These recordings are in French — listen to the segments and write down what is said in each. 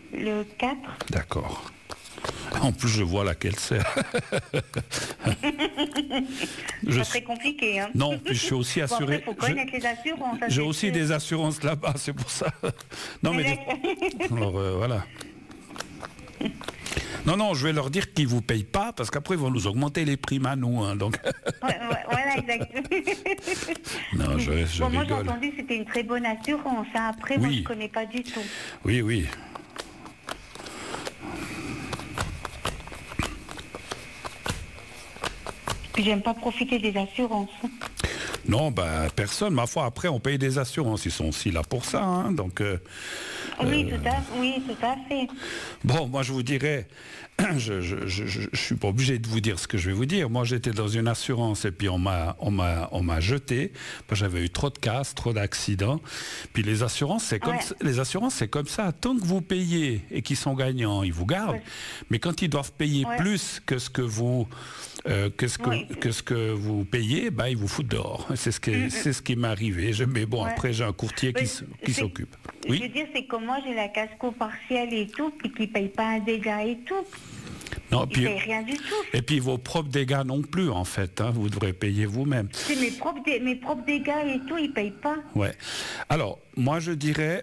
Le 4. D'accord. En plus, je vois laquelle c'est. C'est très compliqué, hein. Non, puis je suis aussi assuré. Bon, après, faut connaître les assurances. J'ai aussi des assurances là-bas, c'est pour ça. Non, mais alors, voilà. Non, je vais leur dire qu'ils ne vous payent pas, parce qu'après, ils vont nous augmenter les primes à nous. Hein, donc. Voilà, exactement. Non, je bon, moi, rigole. j'ai entendu que c'était une très bonne assurance. Hein. Après, moi, je ne connais pas du tout. Oui. Puis, j'aime pas profiter des assurances. Non, personne. Ma foi, après, on paye des assurances. Ils sont aussi là pour ça. Hein, donc, oui, tout à fait. Bon, moi, je vous dirais, je suis pas obligé de vous dire ce que je vais vous dire. Moi, j'étais dans une assurance et puis on m'a jeté. J'avais eu trop de casses, trop d'accidents. Puis les assurances, c'est comme ça. Tant que vous payez et qu'ils sont gagnants, ils vous gardent. Ouais. Mais quand ils doivent payer plus que ce que vous vous payez, ils vous foutent dehors. C'est ce qui m'est arrivé. Mais bon, après, j'ai un courtier qui s'occupe. Oui. Je veux dire, c'est comme moi, j'ai la casco partielle et tout, puis qui ne paye pas un dégât et tout. Non, ils ne payent rien du tout. Et puis vos propres dégâts non plus, en fait. Hein, vous devrez payer vous-même. C'est mes propres dégâts et tout, ils ne payent pas. Ouais. Alors, moi, je dirais...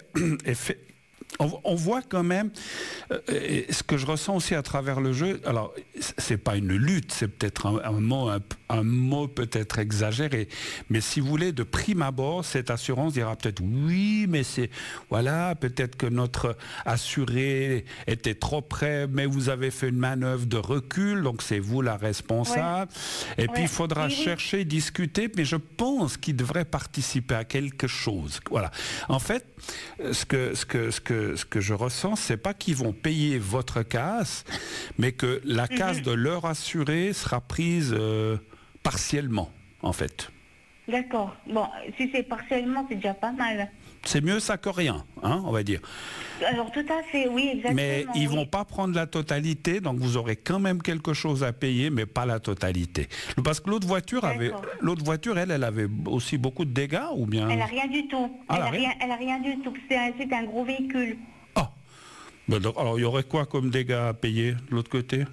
On voit quand même ce que je ressens aussi à travers le jeu. Alors, c'est pas une lutte, c'est peut-être un mot peut-être exagéré. Mais si vous voulez, de prime abord, cette assurance dira peut-être oui, mais peut-être que notre assuré était trop près, mais vous avez fait une manœuvre de recul, donc c'est vous la responsable. Ouais. Et puis il faudra chercher, discuter, mais je pense qu'il devrait participer à quelque chose. Voilà. En fait, ce que je ressens, c'est pas qu'ils vont payer votre casse, mais que la casse de leur assuré sera prise partiellement, en fait. D'accord. Bon, si c'est partiellement, c'est déjà pas mal. C'est mieux ça que rien, hein, on va dire. Alors tout à fait, oui, exactement. Mais ils vont pas prendre la totalité, donc vous aurez quand même quelque chose à payer, mais pas la totalité. Parce que l'autre voiture, elle avait aussi beaucoup de dégâts, ou bien... Elle a rien du tout. Elle a rien du tout. C'est un gros véhicule. Ah. Alors il y aurait quoi comme dégâts à payer de l'autre côté?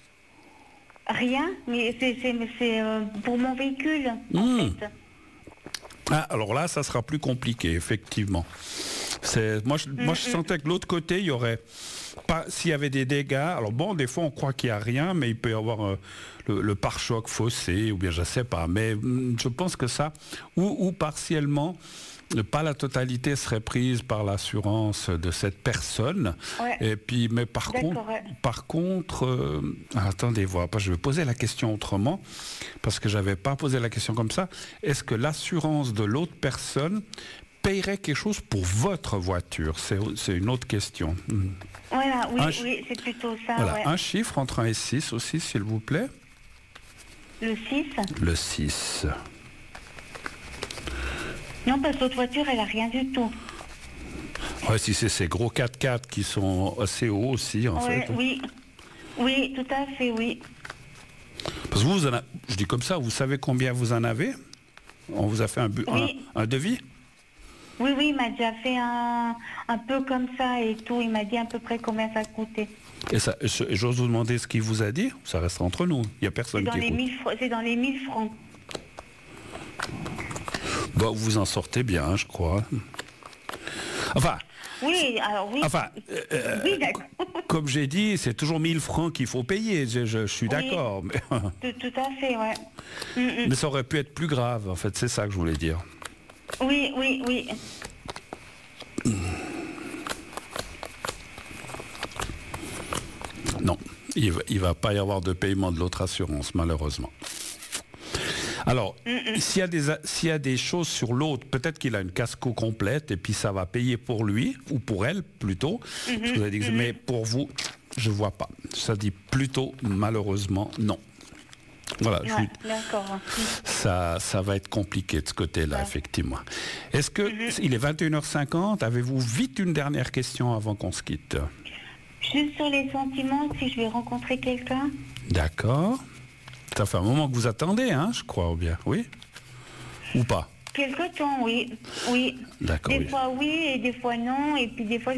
Rien, mais c'est pour mon véhicule, en fait. Ah, alors là, ça sera plus compliqué, effectivement. Moi, je sentais que de l'autre côté, il y aurait pas, s'il y avait des dégâts. Alors bon, des fois, on croit qu'il n'y a rien, mais il peut y avoir le pare-choc faussé, ou bien je ne sais pas. Mais je pense que ça, ou partiellement, pas la totalité serait prise par l'assurance de cette personne. Ouais. Et puis, mais par contre, attendez, je vais poser la question autrement, parce que j'avais pas posé la question comme ça. Est-ce que l'assurance de l'autre personne paierait quelque chose pour votre voiture? C'est une autre question. Voilà, oui, c'est plutôt ça. Voilà, un chiffre entre 1 et 6 aussi, s'il vous plaît. Le 6. Le 6. Non, parce que l'autre voiture, elle n'a rien du tout. Ouais, si c'est ces gros 4x4 qui sont assez hauts aussi, en fait. Oui, tout à fait, oui. Parce que je dis comme ça, vous savez combien vous en avez? On vous a fait un devis? Oui, il m'a déjà fait un peu comme ça et tout. Il m'a dit à peu près combien ça coûtait. Et j'ose vous demander ce qu'il vous a dit? Ça restera entre nous. Il n'y a personne qui écoute. C'est dans les 1000 francs. Bon, vous en sortez bien, je crois. Enfin... Oui, alors oui. Enfin, oui, d'accord. Comme j'ai dit, c'est toujours 1000 francs qu'il faut payer. Je suis d'accord. Mais... Tout à fait, ouais. Mais ça aurait pu être plus grave, en fait. C'est ça que je voulais dire. Oui. Non, il va pas y avoir de paiement de l'autre assurance, malheureusement. Alors, s'il y a des choses sur l'autre, peut-être qu'il a une casco complète et puis ça va payer pour lui, ou pour elle plutôt. Mais pour vous, je vois pas. Ça dit plutôt, malheureusement, non. Voilà, d'accord. Ça va être compliqué de ce côté-là, effectivement. Est-ce que il est 21h50? Avez-vous vite une dernière question avant qu'on se quitte? Juste sur les sentiments, si je vais rencontrer quelqu'un. D'accord. Ça fait un moment que vous attendez, hein, je crois, ou bien, oui? Ou pas? Quelque temps, oui. D'accord. Des fois oui et des fois non, et puis des fois